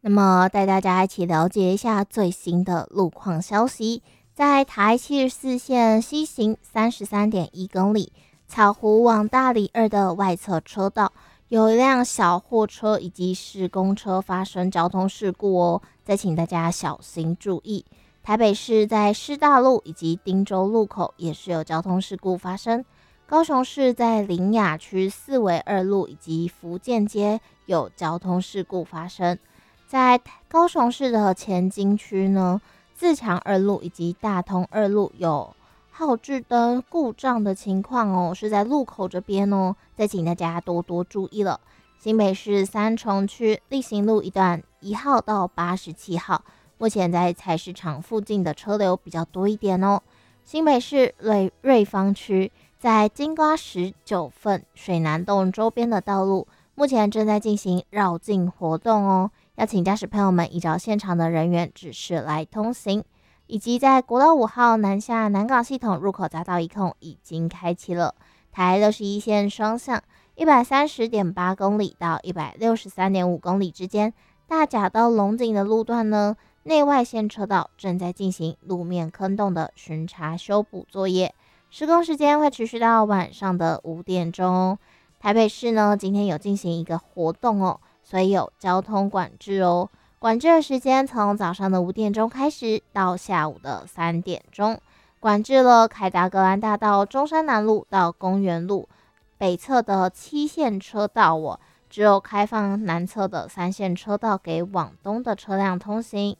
那么带大家一起了解一下最新的路况消息。在台74线西行33.1公里，草湖往大里2的外侧车道，有一辆小货车以及施工车发生交通事故哦，再请大家小心注意。台北市在师大路以及汀州路口也是有交通事故发生。高雄市在苓雅区四维二路以及福建街有交通事故发生。在高雄市的前金区呢，自强二路以及大通二路有号志灯故障的情况哦，是在路口这边哦，再请大家多多注意了。新北市三重区力行路一段1号到87号，目前在菜市场附近的车流比较多一点哦。新北市瑞芳区在金瓜石9份水南洞周边的道路，目前正在进行绕境活动哦。要请驾驶朋友们依照现场的人员指示来通行，以及在国道5号南下南港系统入口匝道一控已经开启了。台61线双向 130.8 公里到 163.5 公里之间，大甲到龙井的路段呢，内外线车道正在进行路面坑洞的巡查修补作业，施工时间会持续到晚上的5点钟哦。台北市呢，今天有进行一个活动哦，所以有交通管制哦。管制的时间从早上的5点钟开始到下午的3点钟，管制了凯达格兰大道中山南路到公园路北侧的7线车道哦，只有开放南侧的3线车道给往东的车辆通行。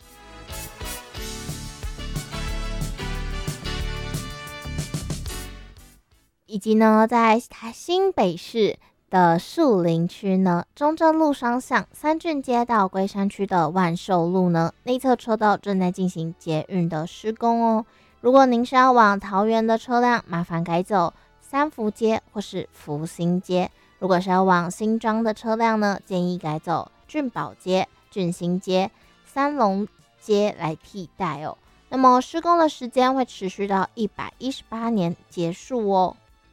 以及呢，在新北市的树林区呢，中正路双向三郡街到龟山区的万寿路呢，内侧车道正在进行捷运的施工哦。如果您是要往桃园的车辆，麻烦改走三福街或是福兴街；如果是要往新庄的车辆呢，建议改走俊宝街、俊兴街、三龙街来替代哦。那么施工的时间会持续到118年结束哦。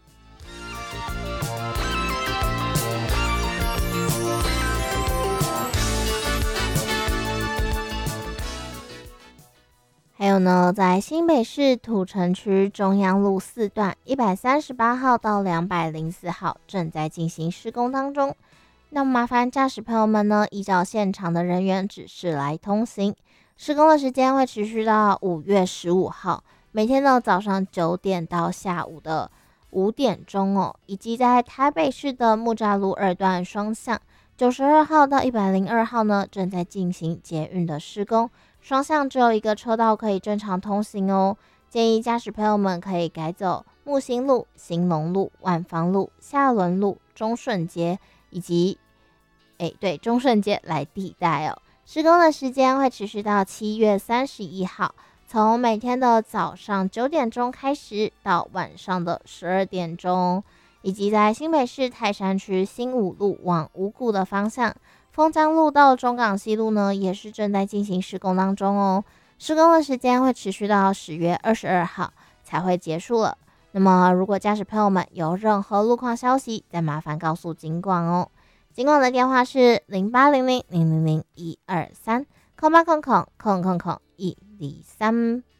还有呢，在新北市土城区中央路4段138号到204号正在进行施工当中。那麻烦驾驶朋友们呢，依照现场的人员指示来通行。施工的时间会持续到5月15号，每天的早上9点到下午的5点钟哦。以及在台北市的木栅路2段双向92号到102号呢，正在进行捷运的施工。双向只有一个车道可以正常通行哦，建议驾驶朋友们可以改走木星路、兴隆路、万芳路、下仑路、中顺街以及中顺街来替代哦。施工的时间会持续到7月31号，从每天的早上9点钟开始到晚上的12点钟，以及在新北市泰山区新武路往五股的方向。丰江路到中港西路呢，也是正在进行施工当中哦。施工的时间会持续到10月22号才会结束了。那么，如果驾驶朋友们有任何路况消息，再麻烦告诉警广哦。警广的电话是0800000123，0800000123。